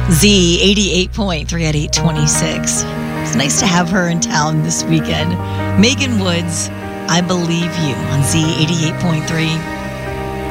Z 88.3 at 826. It's nice to have her in town this weekend. Megan Woods, I Believe You on Z 88.3.